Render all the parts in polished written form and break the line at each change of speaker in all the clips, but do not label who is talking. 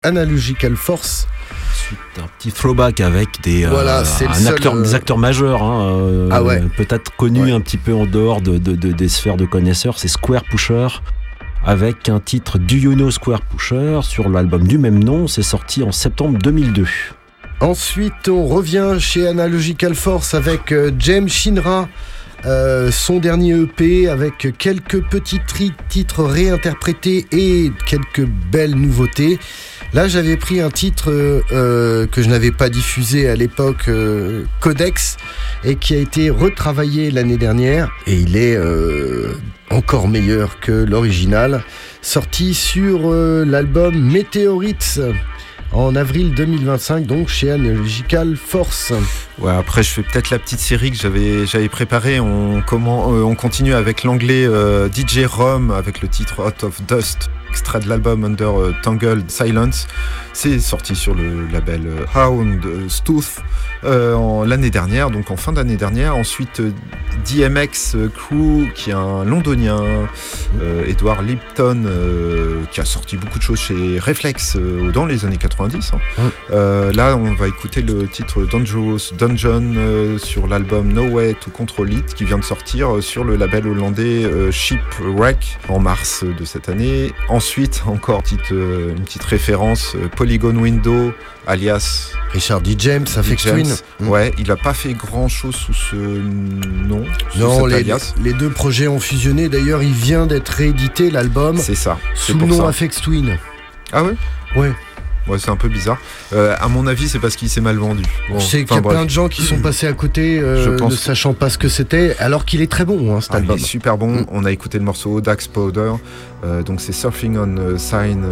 Analogical Force.
Un petit throwback avec des acteurs majeurs, peut-être connus un petit peu en dehors des sphères de connaisseurs. C'est Square Pusher avec un titre Do You Know Square Pusher sur l'album du même nom. C'est sorti en septembre 2002.
Ensuite, on revient chez Analogical Force avec James Shinra. Son dernier EP avec quelques petits titres réinterprétés et quelques belles nouveautés. Là, j'avais pris un titre que je n'avais pas diffusé à l'époque, Codex, et qui a été retravaillé l'année dernière. Et il est encore meilleur que l'original, sorti sur l'album Meteorites en avril 2025, donc chez Analogical Force.
Ouais, après je fais peut-être la petite série que j'avais préparée. On continue avec l'anglais DJ Rom avec le titre Out of Dust, extrait de l'album Under Tangled Silence. C'est sorti sur le label Houndstooth l'année dernière, donc en fin d'année dernière. Ensuite DMX Crew, qui est un londonien, Edward Lipton, qui a sorti beaucoup de choses chez Reflex dans les années 90. Là on va écouter le titre Dangerous Dungeon sur l'album No Way to Control It, qui vient de sortir sur le label hollandais Shipwreck en mars de cette année. Ensuite encore une petite référence, Polygon Window alias
Richard D. James, Aphex Twin.
Ouais, il a pas fait grand chose sous ce nom.
Non, les deux projets ont fusionné. D'ailleurs, il vient d'être réédité, l'album.
C'est ça.
Sous le nom Aphex Twin.
Ah ouais?
Ouais.
Ouais, c'est un peu bizarre. À mon avis, c'est parce qu'il s'est mal vendu.
Bon, je sais qu'il y a plein de gens qui sont passés à côté ne sachant pas ce que c'était, alors qu'il est très bon, cet album.
Il est super bon. On a écouté le morceau Dax Powder. Donc c'est Surfing on Sine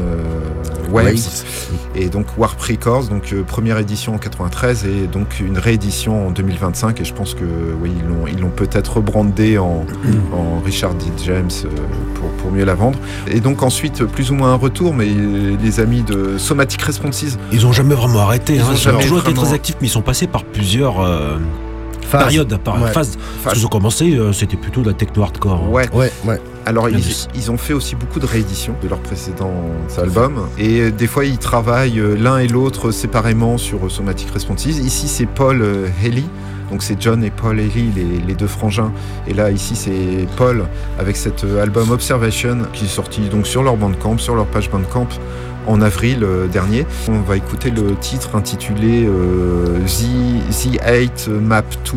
Waves. Et donc Warp Records, donc première édition en 93 et donc une réédition en 2025. Et je pense que oui, ils l'ont peut-être rebrandé en Richard D. James pour mieux la vendre. Et donc ensuite, plus ou moins un retour, mais les amis de Somatic Responses.
Ils ont jamais vraiment arrêté. Ils ont toujours été très actifs, mais ils sont passés par plusieurs périodes, phases. Ils ont commencé, c'était plutôt de la techno-hardcore.
Ouais. Alors ils ont fait aussi beaucoup de rééditions de leurs précédents albums, et des fois ils travaillent l'un et l'autre séparément sur Somatic Responses. Ici c'est Paul Haley, donc c'est John et Paul Haley, les deux frangins, et là ici c'est Paul avec cet album Observation qui est sorti donc sur leur Bandcamp, sur leur page Bandcamp en avril dernier. On va écouter le titre intitulé The 8 Map 2.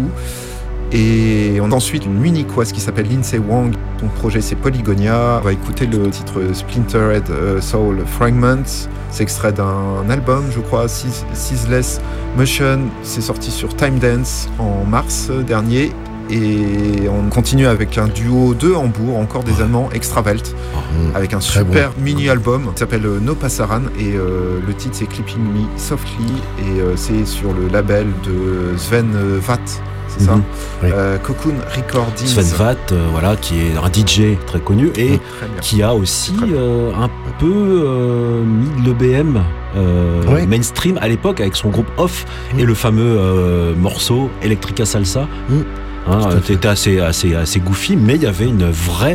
Et on a ensuite une uniquoise qui s'appelle Lindsay Wang. Son projet c'est Polygonia. On va écouter le titre Splintered Soul Fragments. C'est extrait d'un album, je crois, Ceaseless Motion. C'est sorti sur Time Dance en mars dernier. Et on continue avec un duo de Hambourg, encore des Allemands, Extravelt, avec un super mini-album qui s'appelle No Passaran, et le titre c'est Clipping Me Softly, et c'est sur le label de Sven Vath, c'est ça, Cocoon Recordings.
Sven Vath, qui est un DJ très connu et qui a aussi un peu mis le BM mainstream à l'époque avec son groupe Off et le fameux morceau Electrica Salsa. C'était assez goofy, mais il y avait une vraie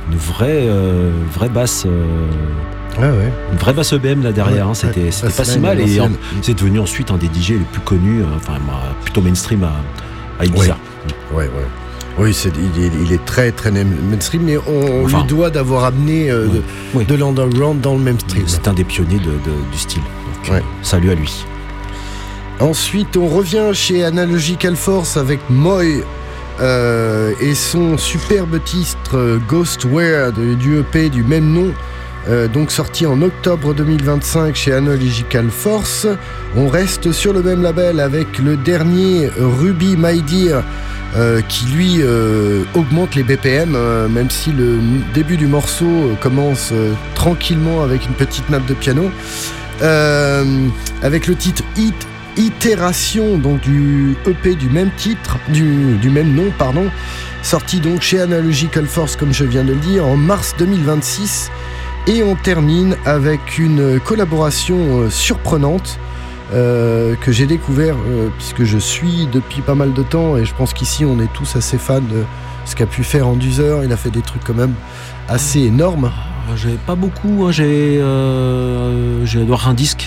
basse, une vraie basse EBM là derrière. C'était pas si mal, et c'est devenu ensuite un des DJ les plus connus, plutôt mainstream à Ibiza.
Oui, il est très très mainstream, mais on lui doit d'avoir amené de l'underground dans le mainstream.
C'est un des pionniers du style. Donc, salut à lui.
Ensuite, on revient chez Analogical Force avec Moy. Et son superbe titre Ghostware du EP du même nom, donc sorti en octobre 2025 chez Analogical Force. On reste sur le même label avec le dernier Ruby My Dear, qui lui augmente les BPM, même si le début du morceau commence tranquillement avec une petite nappe de piano, avec le titre Itération, donc du EP du même titre, du même nom, sorti donc chez Analogical Force, comme je viens de le dire, en mars 2026. Et on termine avec une collaboration surprenante que j'ai découvert puisque je suis depuis pas mal de temps, et je pense qu'ici on est tous assez fans de ce qu'a pu faire Anduzer. Il a fait des trucs quand même assez énormes.
J'ai pas beaucoup, j'ai avoir un disque